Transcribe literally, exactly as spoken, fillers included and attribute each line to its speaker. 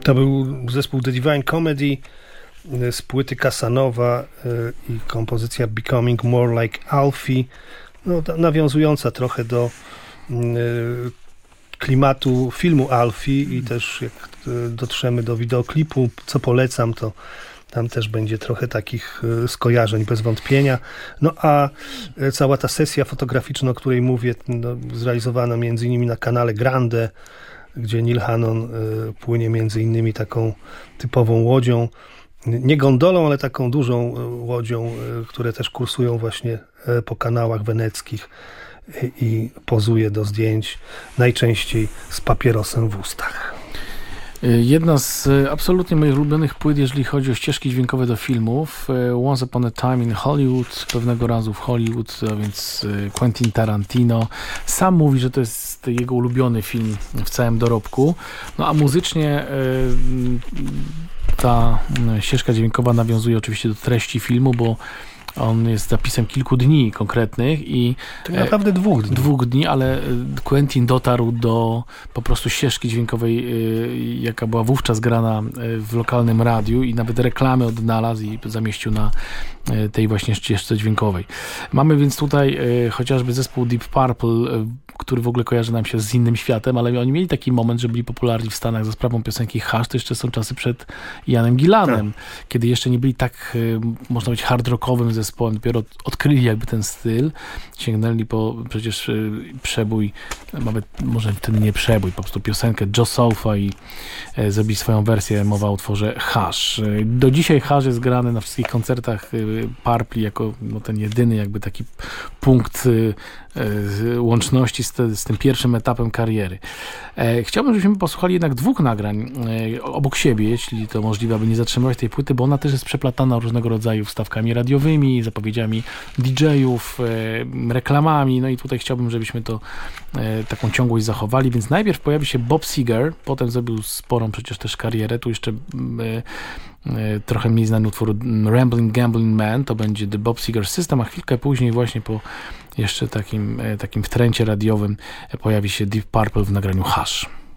Speaker 1: To był zespół The Divine Comedy z płyty Casanova i kompozycja Becoming More Like Alfie, no, nawiązująca trochę do klimatu filmu Alfie i też jak dotrzemy do wideoklipu, co polecam, to tam też będzie trochę takich skojarzeń bez wątpienia. No a cała ta sesja fotograficzna, o której mówię, no, zrealizowana między innymi na kanale Grande, gdzie Neil Hannon y, płynie między innymi taką typową łodzią, nie gondolą, ale taką dużą y, łodzią, y, które też kursują właśnie y, po kanałach weneckich y, i pozuje do zdjęć, najczęściej z papierosem w ustach.
Speaker 2: Jedna z absolutnie moich ulubionych płyt, jeżeli chodzi o ścieżki dźwiękowe do filmów, Once Upon a Time in Hollywood, pewnego razu w Hollywood, a więc Quentin Tarantino. Sam mówi, że to jest jego ulubiony film w całym dorobku. No a muzycznie ta ścieżka dźwiękowa nawiązuje oczywiście do treści filmu, bo on jest zapisem kilku dni konkretnych i
Speaker 1: tak naprawdę dwóch dni.
Speaker 2: Dwóch dni, ale Quentin dotarł do po prostu ścieżki dźwiękowej, jaka była wówczas grana w lokalnym radiu i nawet reklamy odnalazł i zamieścił na tej właśnie ścieżce dźwiękowej. Mamy więc tutaj chociażby zespół Deep Purple, który w ogóle kojarzy nam się z innym światem, ale oni mieli taki moment, że byli popularni w Stanach za sprawą piosenki Hush, to jeszcze są czasy przed Ianem Gillanem, tak. Kiedy jeszcze nie byli tak, można powiedzieć, hard rockowym zespołem, dopiero odkryli jakby ten styl, sięgnęli po przecież przebój, nawet może wtedy nie przebój, po prostu piosenkę Joe Sofa i e, zrobili swoją wersję, mowa o utworze Hush. Do dzisiaj Hush jest grany na wszystkich koncertach Purple jako no, ten jedyny jakby taki punkt e, łączności z, te, z tym pierwszym etapem kariery. E, chciałbym, żebyśmy posłuchali jednak dwóch nagrań e, obok siebie, jeśli to możliwe, aby nie zatrzymywać tej płyty, bo ona też jest przeplatana różnego rodzaju wstawkami radiowymi, zapowiedziami D J-ów, e, reklamami, no i tutaj chciałbym, żebyśmy to e, taką ciągłość zachowali, więc najpierw pojawi się Bob Seger, potem zrobił sporą przecież też karierę, tu jeszcze e, e, trochę mniej znany utwór Rambling Gambling Man, to będzie The Bob Seger System, a chwilkę później właśnie po jeszcze takim, e, takim wtręcie radiowym e, pojawi się Deep Purple w nagraniu Hush.